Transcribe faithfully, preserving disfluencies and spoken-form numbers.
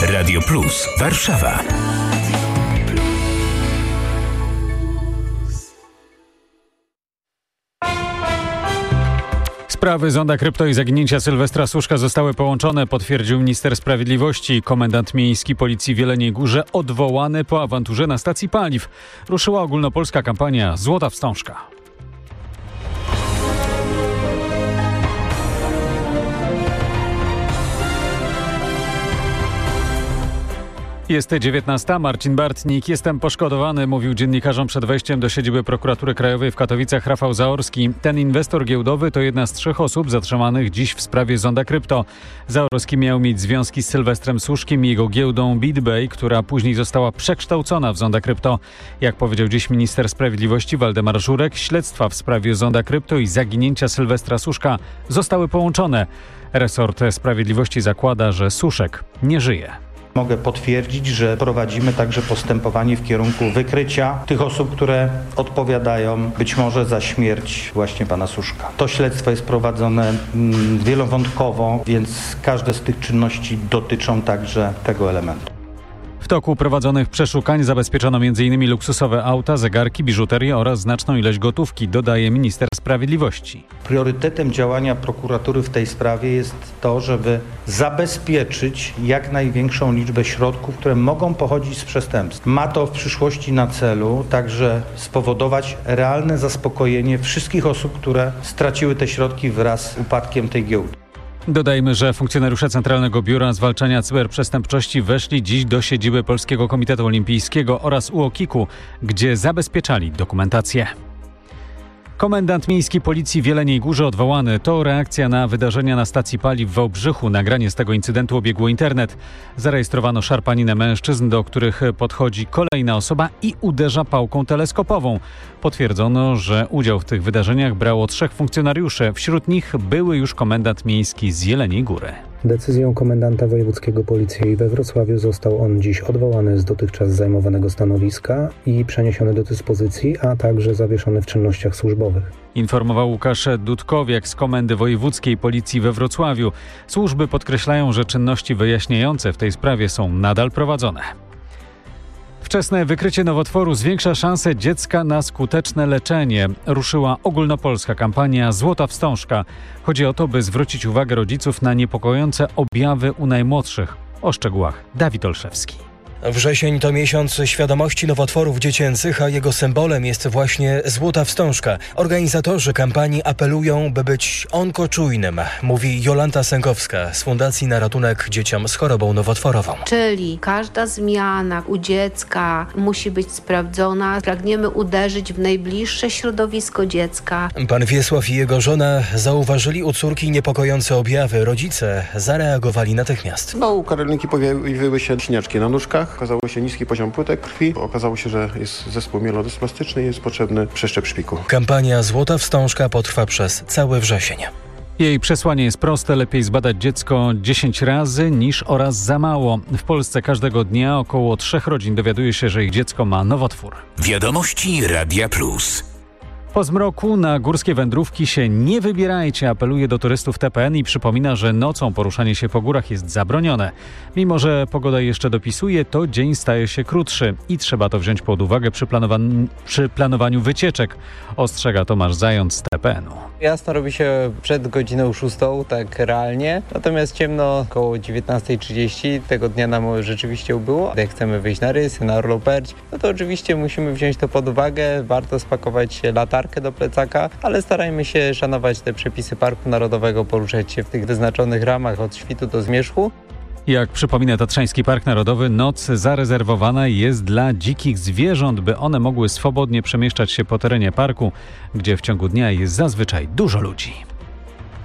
Radio Plus Warszawa. Sprawy Zonda Krypto i zaginięcia Sylwestra Suszka zostały połączone, potwierdził minister sprawiedliwości. Komendant miejski Policji w Jeleniej Górze odwołany po awanturze na stacji paliw. Ruszyła ogólnopolska kampania Złota Wstążka. Jest dziewiętnasta. Marcin Bartnik. Jestem poszkodowany, mówił dziennikarzom przed wejściem do siedziby Prokuratury Krajowej w Katowicach Rafał Zaorski. Ten inwestor giełdowy to jedna z trzech osób zatrzymanych dziś w sprawie Zonda Krypto. Zaorski miał mieć związki z Sylwestrem Suszkiem i jego giełdą BitBay, która później została przekształcona w Zonda Krypto. Jak powiedział dziś minister sprawiedliwości Waldemar Żurek, śledztwa w sprawie Zonda Krypto i zaginięcia Sylwestra Suszka zostały połączone. Resort Sprawiedliwości zakłada, że Suszek nie żyje. Mogę potwierdzić, że prowadzimy także postępowanie w kierunku wykrycia tych osób, które odpowiadają być może za śmierć właśnie pana Suszka. To śledztwo jest prowadzone mm, wielowątkowo, więc każde z tych czynności dotyczą także tego elementu. W toku prowadzonych przeszukań zabezpieczono między innymi luksusowe auta, zegarki, biżuterię oraz znaczną ilość gotówki, dodaje minister sprawiedliwości. Priorytetem działania prokuratury w tej sprawie jest to, żeby zabezpieczyć jak największą liczbę środków, które mogą pochodzić z przestępstw. Ma to w przyszłości na celu także spowodować realne zaspokojenie wszystkich osób, które straciły te środki wraz z upadkiem tej giełdy. Dodajmy, że funkcjonariusze Centralnego Biura Zwalczania Cyberprzestępczości weszli dziś do siedziby Polskiego Komitetu Olimpijskiego oraz U O K I K-u, gdzie zabezpieczali dokumentację. Komendant miejski Policji w Jeleniej Górze odwołany. To reakcja na wydarzenia na stacji paliw w Wałbrzychu. Nagranie z tego incydentu obiegło internet. Zarejestrowano szarpaninę mężczyzn, do których podchodzi kolejna osoba i uderza pałką teleskopową. Potwierdzono, że udział w tych wydarzeniach brało trzech funkcjonariuszy. Wśród nich były już komendant miejski z Jeleniej Góry. Decyzją komendanta wojewódzkiego Policji we Wrocławiu został on dziś odwołany z dotychczas zajmowanego stanowiska i przeniesiony do dyspozycji, a także zawieszony w czynnościach służbowych. Informował Łukasz Dudkowiak z Komendy Wojewódzkiej Policji we Wrocławiu. Służby podkreślają, że czynności wyjaśniające w tej sprawie są nadal prowadzone. Wczesne wykrycie nowotworu zwiększa szanse dziecka na skuteczne leczenie. Ruszyła ogólnopolska kampania Złota Wstążka. Chodzi o to, by zwrócić uwagę rodziców na niepokojące objawy u najmłodszych. O szczegółach Dawid Olszewski. Wrzesień to miesiąc świadomości nowotworów dziecięcych, a jego symbolem jest właśnie Złota Wstążka. Organizatorzy kampanii apelują, by być onkoczujnym, mówi Jolanta Sękowska z Fundacji na Ratunek Dzieciom z Chorobą Nowotworową. Czyli każda zmiana u dziecka musi być sprawdzona. Pragniemy uderzyć w najbliższe środowisko dziecka. Pan Wiesław i jego żona zauważyli u córki niepokojące objawy. Rodzice zareagowali natychmiast. No, u Karolinki pojawiły się śniaczki na nóżkach. Okazało się niski poziom płytek krwi. Okazało się, że jest zespół mielodyspastyczny i jest potrzebny przeszczep szpiku. Kampania Złota Wstążka potrwa przez cały wrzesień. Jej przesłanie jest proste. Lepiej zbadać dziecko dziesięć razy niż o raz za mało. W Polsce każdego dnia około trzech rodzin dowiaduje się, że ich dziecko ma nowotwór. Wiadomości Radia Plus. Po zmroku na górskie wędrówki się nie wybierajcie, apeluje do turystów T P N i przypomina, że nocą poruszanie się po górach jest zabronione. Mimo że pogoda jeszcze dopisuje, to dzień staje się krótszy i trzeba to wziąć pod uwagę przy, planowan- przy planowaniu wycieczek, ostrzega Tomasz Zając z T P N-u. Jasno robi się przed godziną szóstą, tak realnie, natomiast ciemno około dziewiętnasta trzydzieści. Tego dnia nam rzeczywiście ubyło. Jak chcemy wyjść na rysy, na Orlą Perć, no to oczywiście musimy wziąć to pod uwagę. Warto spakować latarkę do plecaka, ale starajmy się szanować te przepisy Parku Narodowego, poruszać się w tych wyznaczonych ramach od świtu do zmierzchu. Jak przypomina Tatrzański Park Narodowy, noc zarezerwowana jest dla dzikich zwierząt, by one mogły swobodnie przemieszczać się po terenie parku, gdzie w ciągu dnia jest zazwyczaj dużo ludzi.